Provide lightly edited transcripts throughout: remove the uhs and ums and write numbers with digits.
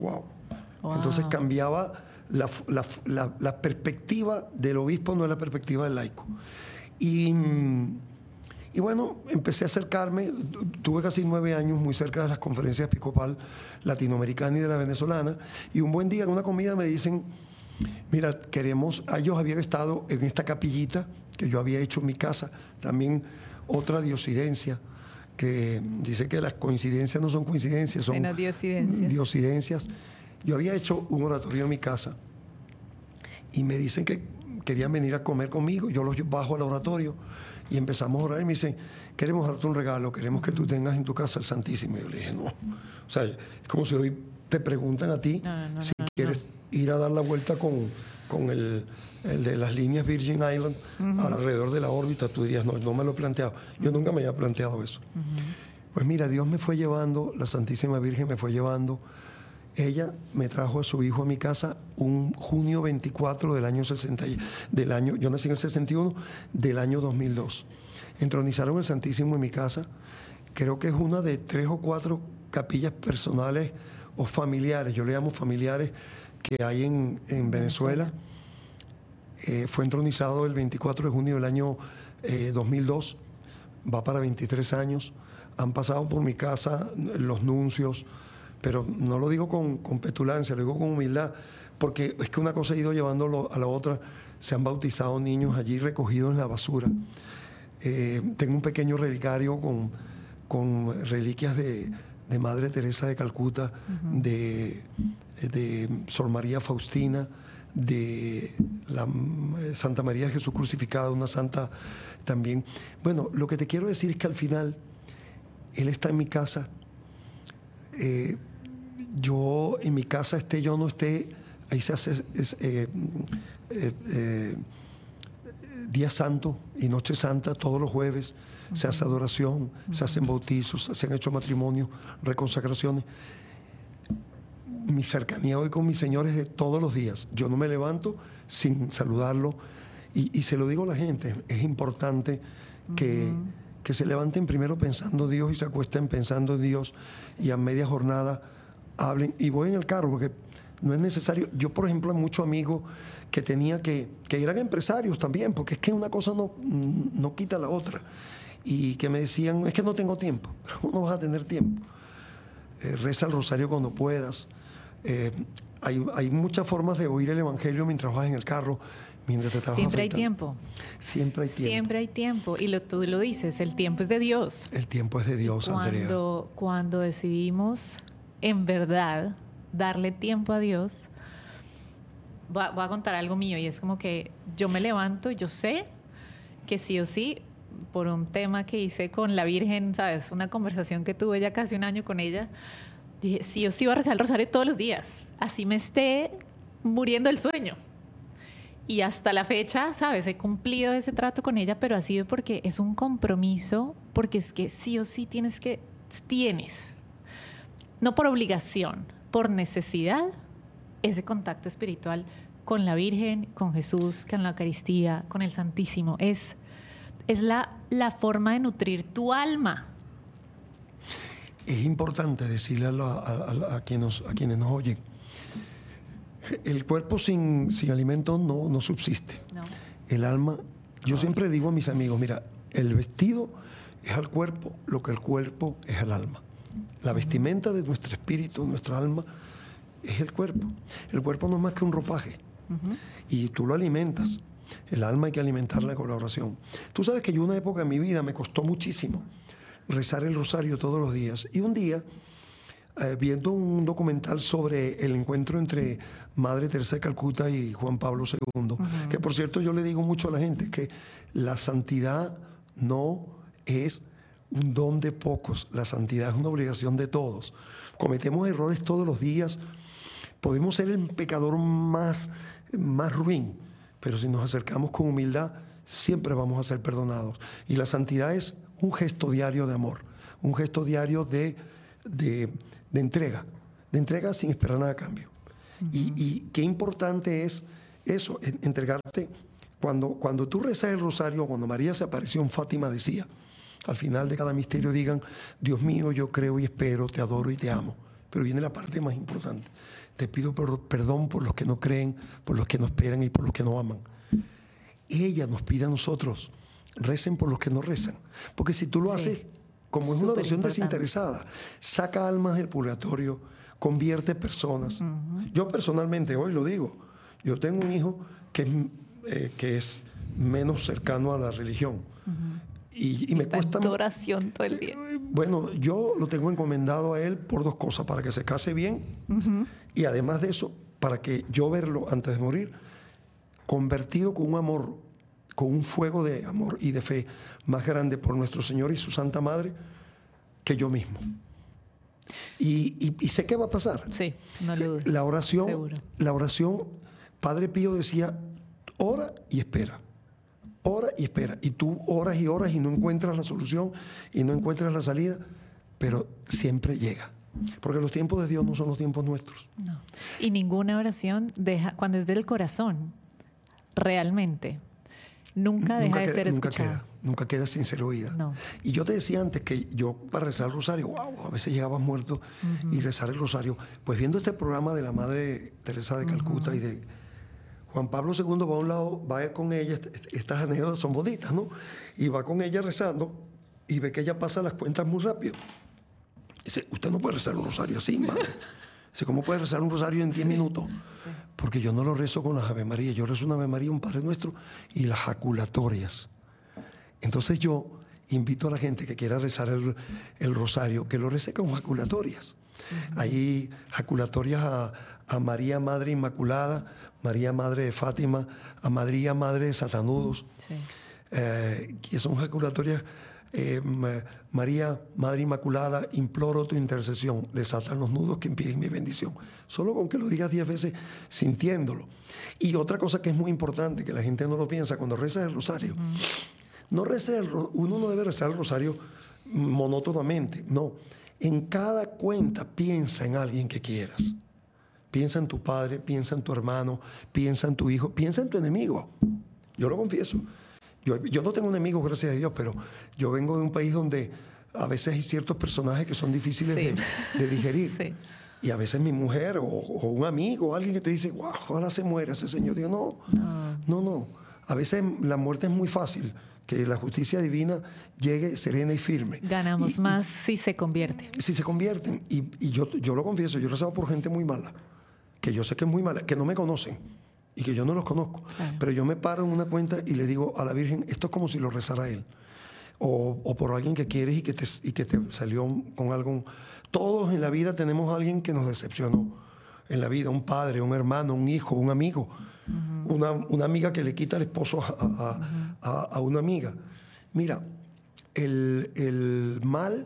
Wow. Wow. Entonces cambiaba la perspectiva del obispo, no es la perspectiva del laico. Y bueno, empecé a acercarme, tuve casi 9 años muy cerca de las conferencias episcopal latinoamericana y de la venezolana, y un buen día en una comida me dicen, mira, ellos habían estado en esta capillita que yo había hecho en mi casa, también otra diosidencia, que dice que las coincidencias no son coincidencias, son diosidencias. Yo había hecho un oratorio en mi casa y me dicen que querían venir a comer conmigo, yo los bajo al oratorio y empezamos a orar y me dicen, queremos darte un regalo, queremos que tú tengas en tu casa el Santísimo. Y yo le dije, no. O sea, es como si hoy te preguntan a ti si quieres ir a dar la vuelta con el de las líneas Virgin Island alrededor de la órbita. Tú dirías, no me lo he planteado. Yo nunca me había planteado eso. Pues mira, Dios me fue llevando, la Santísima Virgen me fue llevando. Ella me trajo a su hijo a mi casa un junio 24 del año 60, yo nací en el 61, del año 2002. Entronizaron el Santísimo en mi casa. Creo que es una de 3 o 4 capillas personales o familiares, yo le llamo familiares, que hay en Venezuela. Fue entronizado el 24 de junio del año 2002, va para 23 años. Han pasado por mi casa los nuncios, pero no lo digo con petulancia, lo digo con humildad, porque es que una cosa ha ido llevando a la otra. Se han bautizado niños allí recogidos en la basura. Tengo un pequeño relicario con reliquias de Madre Teresa de Calcuta, de Sor María Faustina, de la Santa María de Jesús crucificada, una santa también. Bueno, lo que te quiero decir es que al final Él está en mi casa. Yo en mi casa esté, yo no esté, ahí se hace Día Santo y Noche Santa todos los jueves. Se hace adoración, se hacen bautizos, se han hecho matrimonios, reconsagraciones. Mi cercanía hoy con mi Señor es de todos los días. Yo no me levanto sin saludarlo, y se lo digo a la gente, es importante que se levanten primero pensando en Dios y se acuesten pensando en Dios, y a media jornada hablen. Y voy en el carro porque no es necesario. Yo, por ejemplo, hay muchos amigos que tenía que eran empresarios también, porque es que una cosa no quita la otra, y que me decían, es que no tengo tiempo. Pero no vas a tener tiempo. Reza el rosario cuando puedas. Hay muchas formas de oír el Evangelio mientras vas en el carro, mientras te estás Siempre hay afeitando. tiempo. Siempre hay tiempo. Siempre hay tiempo. Y tú lo dices, el tiempo es de Dios. El tiempo es de Dios, Andrea. Cuando decidimos en verdad darle tiempo a Dios, voy a contar algo mío, y es como que yo me levanto y yo sé que sí o sí, por un tema que hice con la Virgen, ¿sabes? Una conversación que tuve ya casi un año con ella, dije, sí o sí voy a rezar el rosario todos los días, así me esté muriendo el sueño. Y hasta la fecha, ¿sabes? He cumplido ese trato con ella, pero ha sido porque es un compromiso, porque es que sí o sí tienes, no por obligación, por necesidad, ese contacto espiritual con la Virgen, con Jesús, con la Eucaristía, con el Santísimo. Es la forma de nutrir tu alma. Es importante decirle a quienes nos oyen, el cuerpo sin alimento no subsiste. No. El alma, yo siempre digo a mis amigos, mira, el vestido es al cuerpo lo que el cuerpo es al alma. La vestimenta de nuestro espíritu, nuestra alma, es el cuerpo. El cuerpo no es más que un ropaje. Y tú lo alimentas. El alma hay que alimentarla con la oración. Tú sabes que yo una época en mi vida me costó muchísimo rezar el rosario todos los días. Y un día, viendo un documental sobre el encuentro entre Madre Teresa de Calcuta y Juan Pablo II, que por cierto yo le digo mucho a la gente que la santidad no es un don de pocos, la santidad es una obligación de todos. Cometemos errores todos los días, podemos ser el pecador más ruin, pero si nos acercamos con humildad, siempre vamos a ser perdonados. Y la santidad es un gesto diario de amor, un gesto diario de entrega sin esperar nada a cambio. Y qué importante es eso, entregarte. Cuando tú rezas el rosario, cuando María se apareció en Fátima, decía, al final de cada misterio digan, Dios mío, yo creo y espero, te adoro y te amo. Pero viene la parte más importante. Te pido perdón por los que no creen, por los que no esperan y por los que no aman. Ella nos pide a nosotros, recen por los que no rezan. Porque si tú lo haces, como es una oración desinteresada, saca almas del purgatorio, convierte personas. Yo personalmente, hoy lo digo, yo tengo un hijo que es menos cercano a la religión. Y me cuesta... en oración todo el día. Bueno, yo lo tengo encomendado a él por 2 cosas: para que se case bien y además de eso, para que yo verlo antes de morir convertido con un amor, con un fuego de amor y de fe más grande por nuestro Señor y su Santa Madre que yo mismo. Y sé qué va a pasar. Sí, no lo dudo. La oración, Padre Pío decía, ora y espera. Ora y espera. Y tú oras y oras y no encuentras la solución y no encuentras la salida, pero siempre llega. Porque los tiempos de Dios no son los tiempos nuestros. No. Y ninguna oración deja, cuando es del corazón, realmente, nunca deja de ser escuchada. Nunca queda sin ser oída. No. Y yo te decía antes que yo para rezar el rosario, wow, a veces llegaba muerto y rezar el rosario. Pues viendo este programa de la Madre Teresa de Calcuta y de Juan Pablo II, va a un lado, va con ella, estas anécdotas son bonitas, ¿no? Y va con ella rezando y ve que ella pasa las cuentas muy rápido. Dice, usted no puede rezar un rosario así, madre. Dice, ¿cómo puede rezar un rosario en 10 minutos? Porque yo no lo rezo con las Ave María, yo rezo una Ave María, un Padre Nuestro y las jaculatorias. Entonces yo invito a la gente que quiera rezar el rosario, que lo rece con jaculatorias. Hay jaculatorias a María Madre Inmaculada, María Madre de Fátima, a María Madre de Satanudos, que son jaculatorias. María, Madre Inmaculada, imploro tu intercesión, desatan los nudos que impiden mi bendición. Solo con que lo digas 10 veces sintiéndolo. Y otra cosa que es muy importante, que la gente no lo piensa, cuando reza el rosario, uno no debe rezar el rosario monótonamente, no. En cada cuenta piensa en alguien que quieras. Piensa en tu padre, piensa en tu hermano, piensa en tu hijo, piensa en tu enemigo. Yo lo confieso. Yo no tengo enemigos, gracias a Dios, pero yo vengo de un país donde a veces hay ciertos personajes que son difíciles de digerir. Sí. Y a veces mi mujer o un amigo o alguien que te dice, wow, ojalá se muera ese señor. Digo, no. A veces la muerte es muy fácil, que la justicia divina llegue serena y firme. Ganamos más si se convierte. Si se convierten. Y yo lo confieso, yo he rezado por gente muy mala, que yo sé que es muy mala, que no me conocen y que yo no los conozco. Claro. Pero yo me paro en una cuenta y le digo a la Virgen, esto es como si lo rezara él. O por alguien que quieres y que te salió con algo. Todos en la vida tenemos a alguien que nos decepcionó. En la vida, un padre, un hermano, un hijo, un amigo. Una amiga que le quita el esposo a una amiga. Mira, el mal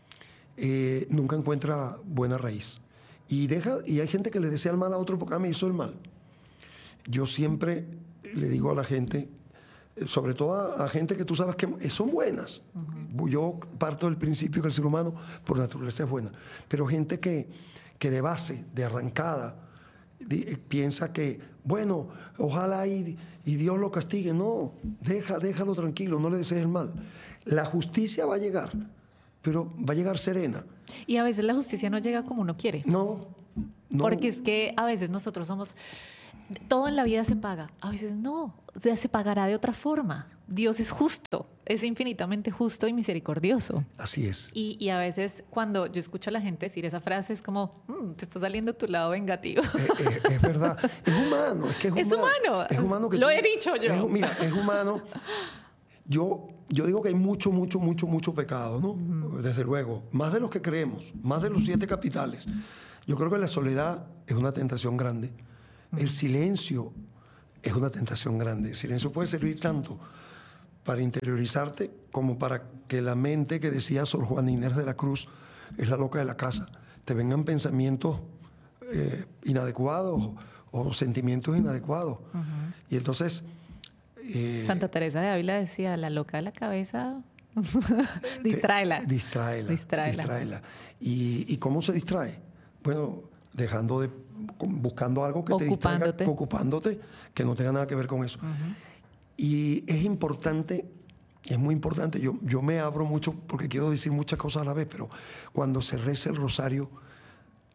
nunca encuentra buena raíz. Y hay gente que le desea el mal a otro porque me hizo el mal. Yo siempre le digo a la gente, sobre todo a gente que tú sabes que son buenas. Yo parto del principio que el ser humano por naturaleza es buena. Pero gente que de base, de arrancada, piensa que, bueno, ojalá y Dios lo castigue. No, déjalo tranquilo, no le desees el mal. La justicia va a llegar, pero va a llegar serena. Y a veces la justicia no llega como uno quiere. No. Porque es que a veces nosotros somos... Todo en la vida se paga, a veces no, se pagará de otra forma. Dios es justo, es infinitamente justo y misericordioso. Así es. Y a veces cuando yo escucho a la gente decir esa frase es como, te está saliendo tu lado vengativo. Es verdad, es humano, es que es humano. Es humano que lo he dicho yo. Mira, es humano. Yo digo que hay mucho pecado, ¿no? Desde luego, más de los que creemos, más de los 7 capitales. Yo creo que la soledad es una tentación grande. El silencio es una tentación grande. El silencio puede servir tanto para interiorizarte como para que la mente, que decía Sor Juana Inés de la Cruz, es la loca de la casa, te vengan pensamientos inadecuados o sentimientos inadecuados. Y entonces... Santa Teresa de Ávila decía, la loca de la cabeza... Distráela. ¿Y cómo se distrae? Bueno, buscando algo que te distraiga, ocupándote, que no tenga nada que ver con eso. Y es importante, es muy importante, yo me abro mucho porque quiero decir muchas cosas a la vez, pero cuando se reza el rosario,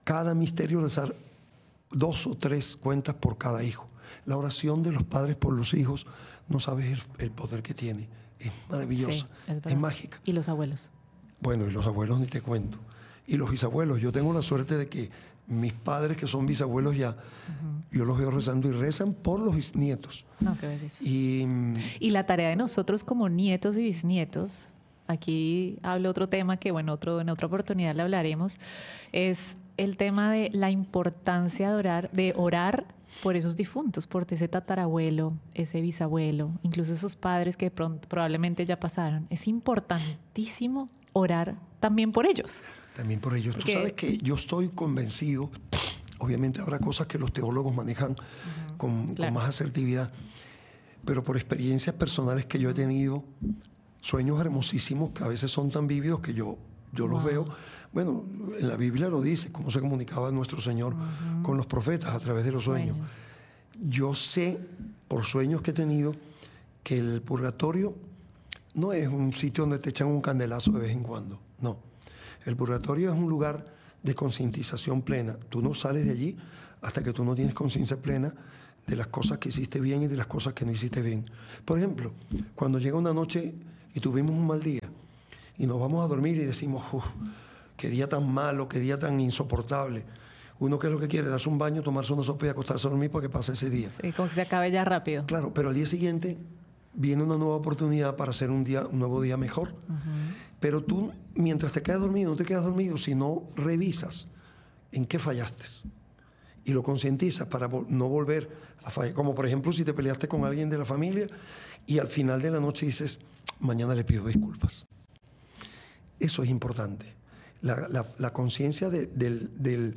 cada misterio rezar 2 o 3 cuentas por cada hijo. La oración de los padres por los hijos, no sabes el poder que tiene. Es maravillosa, Sí, es mágica. ¿Y los abuelos? Bueno, y los abuelos ni te cuento. Y los bisabuelos. Yo tengo la suerte de que mis padres, que son bisabuelos ya, yo los veo rezando y rezan por los bisnietos. No, qué belleza. Y la tarea de nosotros como nietos y bisnietos, aquí hablo otro tema que, bueno, en otra oportunidad le hablaremos, es el tema de la importancia de orar por esos difuntos, por ese tatarabuelo, ese bisabuelo, incluso esos padres que probablemente ya pasaron. Es importantísimo orar también por ellos. También por ellos. Tú sabes que yo estoy convencido, obviamente habrá cosas que los teólogos manejan con más asertividad, pero por experiencias personales que yo he tenido, sueños hermosísimos que a veces son tan vívidos que yo los veo. Bueno, en la Biblia lo dice, cómo se comunicaba nuestro Señor con los profetas a través de los sueños. Yo sé, por sueños que he tenido, que el purgatorio no es un sitio donde te echan un candelazo de vez en cuando, no. El purgatorio es un lugar de concientización plena. Tú no sales de allí hasta que tú no tienes conciencia plena de las cosas que hiciste bien y de las cosas que no hiciste bien. Por ejemplo, cuando llega una noche y tuvimos un mal día y nos vamos a dormir y decimos, qué día tan malo, qué día tan insoportable. Uno, ¿qué es lo que quiere? Darse un baño, tomarse una sopa y acostarse a dormir para que pase ese día. Sí, como que se acabe ya rápido. Claro, pero al día siguiente viene una nueva oportunidad para hacer un nuevo día mejor. Pero tú, mientras te quedas dormido, no te quedas dormido si no revisas en qué fallaste y lo concientizas para no volver a fallar. Como por ejemplo, si te peleaste con alguien de la familia y al final de la noche dices, mañana le pido disculpas. Eso es importante. La conciencia del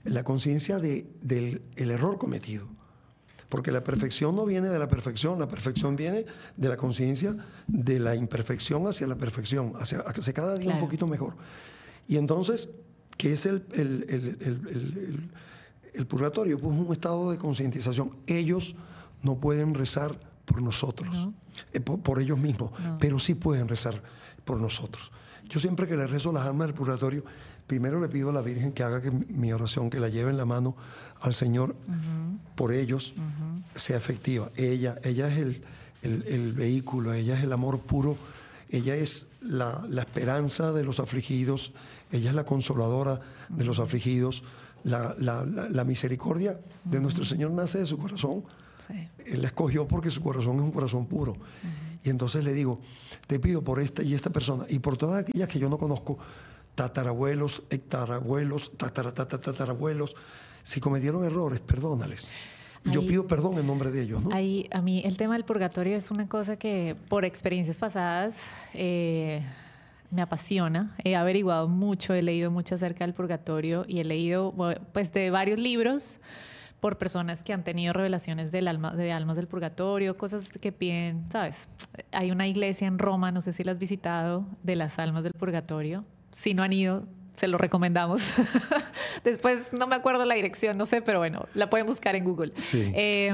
error cometido. Porque la perfección no viene de la perfección viene de la conciencia de la imperfección hacia la perfección, hacia cada día un poquito mejor. Y entonces, ¿qué es el purgatorio? Pues un estado de concientización. Ellos no pueden rezar por nosotros, por ellos mismos, pero sí pueden rezar por nosotros. Yo siempre que le rezo las almas del purgatorio, primero le pido a la Virgen que haga que mi oración, que la lleve en la mano al Señor por ellos, sea efectiva. Ella es el vehículo, ella es el amor puro, ella es la esperanza de los afligidos, ella es la consoladora de los afligidos. La misericordia de nuestro Señor nace de su corazón. Sí. Él la escogió porque su corazón es un corazón puro. Y entonces le digo, te pido por esta y esta persona y por todas aquellas que yo no conozco, tatarabuelos, hectarabuelos, tatarabuelos, si cometieron errores, perdónales. Y yo pido perdón en nombre de ellos, ¿no? A mí el tema del purgatorio es una cosa que por experiencias pasadas me apasiona. He averiguado mucho, he leído mucho acerca del purgatorio y he leído pues de varios libros por personas que han tenido revelaciones de almas del purgatorio, cosas que piden, ¿sabes? Hay una iglesia en Roma, no sé si la has visitado, de las almas del purgatorio. Si no han ido, se lo recomendamos. Después no me acuerdo la dirección, no sé, pero bueno, la pueden buscar en Google. Sí.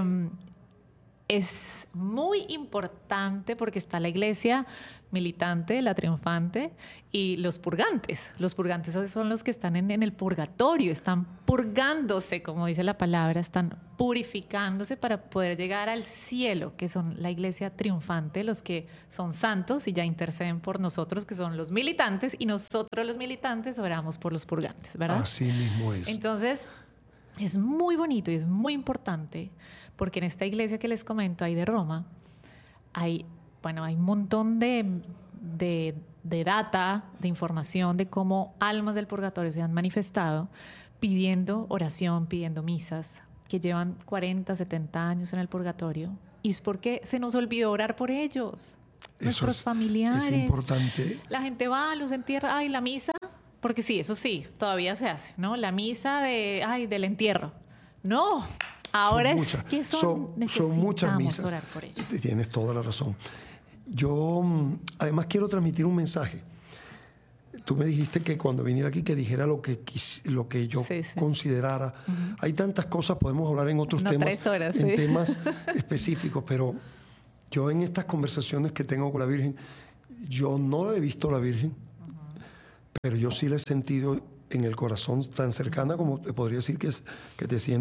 Es muy importante porque está la iglesia militante, la triunfante, y los purgantes. Los purgantes son los que están en el purgatorio, están purgándose, como dice la palabra, están purificándose para poder llegar al cielo, que son la iglesia triunfante, los que son santos y ya interceden por nosotros, que son los militantes, y nosotros los militantes oramos por los purgantes, ¿verdad? Así mismo es. Entonces, es muy bonito y es muy importante porque en esta iglesia que les comento, ahí de Roma, hay un montón de data, de información de cómo almas del purgatorio se han manifestado pidiendo oración, pidiendo misas, que llevan 40, 70 años en el purgatorio, y es porque se nos olvidó orar por ellos, nuestros familiares. Es importante. La gente va, los entierra, la misa, porque sí, eso sí, todavía se hace, ¿no? La misa del entierro. No, ahora necesitamos muchas misas. Orar por ellos. Tienes toda la razón. Yo además quiero transmitir un mensaje. Tú me dijiste que cuando viniera aquí que dijera lo que yo considerara. Hay tantas cosas, podemos hablar en otros temas, 3 horas, en temas específicos, pero yo en estas conversaciones que tengo con la Virgen, yo no he visto a la Virgen, pero yo sí la he sentido en el corazón, tan cercana como te podría decir que te sientes